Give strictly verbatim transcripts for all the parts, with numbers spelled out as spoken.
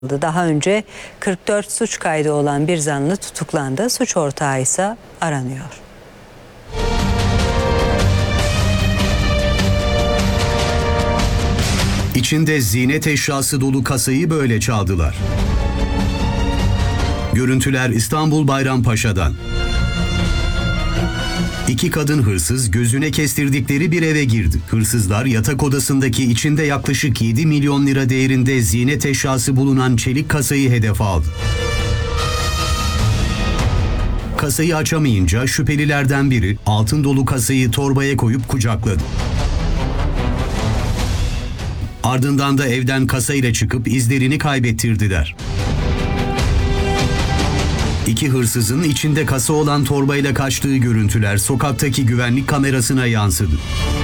Daha önce kırk dört suç kaydı olan bir zanlı tutuklandı. Suç ortağı ise aranıyor. İçinde ziynet eşyası dolu kasayı böyle çaldılar. Görüntüler İstanbul Bayrampaşa'dan. İki kadın hırsız gözüne kestirdikleri bir eve girdi. Hırsızlar yatak odasındaki içinde yaklaşık yedi milyon lira değerinde ziynet eşyası bulunan çelik kasayı hedef aldı. Kasayı açamayınca şüphelilerden biri altın dolu kasayı torbaya koyup kucakladı. Ardından da evden kasayla çıkıp izlerini kaybettirdiler. İki hırsızın içinde kasa olan torbayla kaçtığı görüntüler sokaktaki güvenlik kamerasına yansıdı.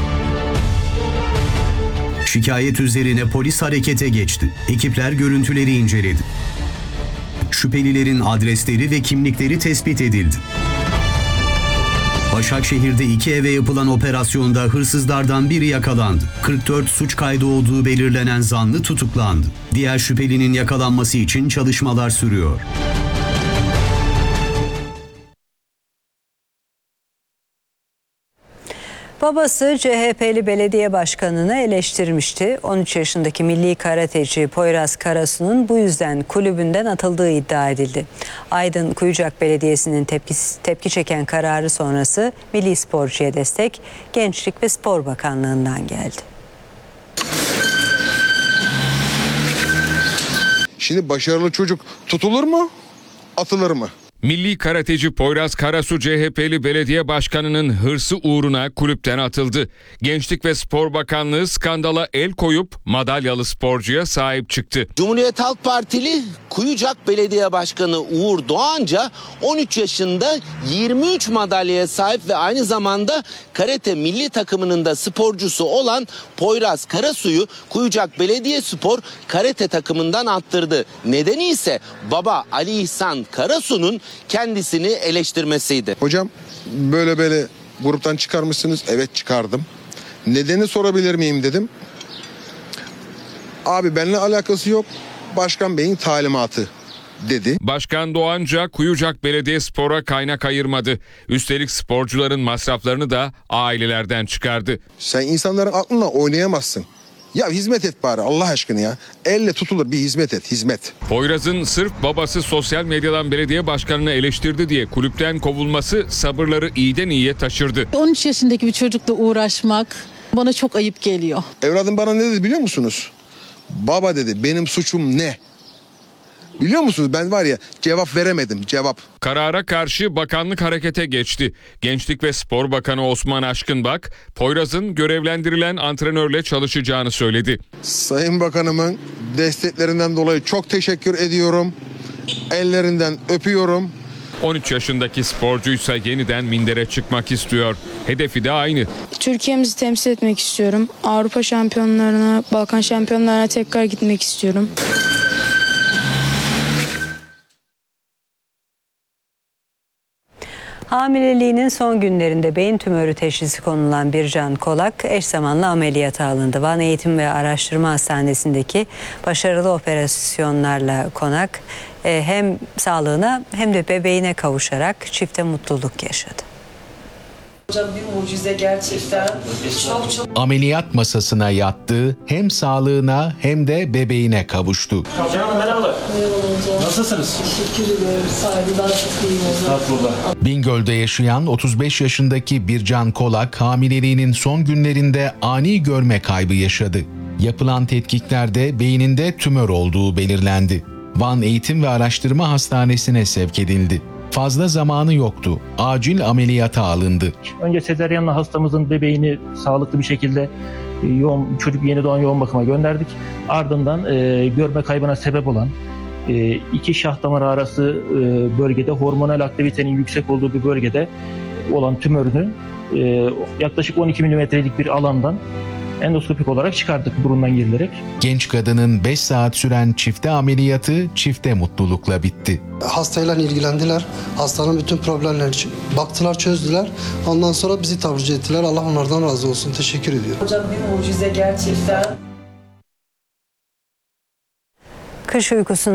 Şikayet üzerine polis harekete geçti. Ekipler görüntüleri inceledi. Şüphelilerin adresleri ve kimlikleri tespit edildi. Başakşehir'de iki eve yapılan operasyonda hırsızlardan biri yakalandı. kırk dört suç kaydı olduğu belirlenen zanlı tutuklandı. Diğer şüphelinin yakalanması için çalışmalar sürüyor. Babası C H P'li belediye başkanını eleştirmişti. on üç yaşındaki milli karateci Poyraz Karasu'nun bu yüzden kulübünden atıldığı iddia edildi. Aydın Kuyucak Belediyesi'nin tepki, tepki çeken kararı sonrası milli sporcuya destek Gençlik ve Spor Bakanlığı'ndan geldi. Şimdi başarılı çocuk tutulur mu, atılır mı? Milli karateci Poyraz Karasu C H P'li belediye başkanının hırsı uğruna kulüpten atıldı. Gençlik ve Spor Bakanlığı skandala el koyup madalyalı sporcuya sahip çıktı. Cumhuriyet Halk Partili Kuyucak Belediye Başkanı Uğur Doğanca on üç yaşında yirmi üç madalyaya sahip ve aynı zamanda karate milli takımının da sporcusu olan Poyraz Karasu'yu Kuyucak Belediyespor karate takımından attırdı. Nedeni ise baba Ali İhsan Karasu'nun kendisini eleştirmesiydi. Hocam böyle böyle gruptan çıkarmışsınız. Evet, çıkardım. Nedeni sorabilir miyim dedim. Abi benimle alakası yok. Başkan Bey'in talimatı dedi. Başkan Doğanca Kuyucak Belediyespor'a kaynak ayırmadı. Üstelik sporcuların masraflarını da ailelerden çıkardı. Sen insanların aklına oynayamazsın. Ya hizmet et bari Allah aşkına ya. Elle tutulur bir hizmet et, hizmet. Poyraz'ın sırf babası sosyal medyadan belediye başkanını eleştirdi diye kulüpten kovulması sabırları iyiden iyiye taşırdı. on üç yaşındaki bir çocukla uğraşmak bana çok ayıp geliyor. Evladım bana ne dedi biliyor musunuz? Baba dedi, benim suçum ne? Biliyor musunuz, ben var ya cevap veremedim, cevap. Karara karşı bakanlık harekete geçti. Gençlik ve Spor Bakanı Osman Aşkınbak, Poyraz'ın görevlendirilen antrenörle çalışacağını söyledi. Sayın Bakanımın desteklerinden dolayı çok teşekkür ediyorum. Ellerinden öpüyorum. on üç yaşındaki sporcuysa yeniden mindere çıkmak istiyor. Hedefi de aynı. Türkiye'mizi temsil etmek istiyorum. Avrupa şampiyonlarına, Balkan şampiyonlarına tekrar gitmek istiyorum. Hamileliğinin son günlerinde beyin tümörü teşhisi konulan Bircan Kolak eş zamanlı ameliyata alındı. Van Eğitim ve Araştırma Hastanesi'ndeki başarılı operasyonlarla Konak hem sağlığına hem de bebeğine kavuşarak çifte mutluluk yaşadı. Hocam bir mucize gerçekten. Çok çok. Ameliyat masasına yattı, hem sağlığına hem de bebeğine kavuştu. Hocam merhabalar. Nasılsınız? Teşekkür ederim. Saygılar, çok iyiyim hocam. Bingöl'de yaşayan otuz beş yaşındaki Bircan Kolak hamileliğinin son günlerinde ani görme kaybı yaşadı. Yapılan tetkiklerde beyninde tümör olduğu belirlendi. Van Eğitim ve Araştırma Hastanesi'ne sevk edildi. Fazla zamanı yoktu. Acil ameliyata alındı. Önce sezaryenle hastamızın bebeğini sağlıklı bir şekilde yoğun, çocuk yeni doğan yoğun bakıma gönderdik. Ardından e, görme kaybına sebep olan e, iki şah damarı arası e, bölgede hormonal aktivitenin yüksek olduğu bir bölgede olan tümörünü e, yaklaşık on iki milimetrelik bir alandan endoskopik olarak çıkardık burundan girilerek. Genç kadının beş saat süren çifte ameliyatı çifte mutlulukla bitti. Hastayla ilgilendiler. Hastanın bütün problemlerini baktılar, çözdüler. Ondan sonra bizi taburcu ettiler. Allah onlardan razı olsun. Teşekkür ediyorum. Hocam bir mucize gerçekten. Kış uykusunu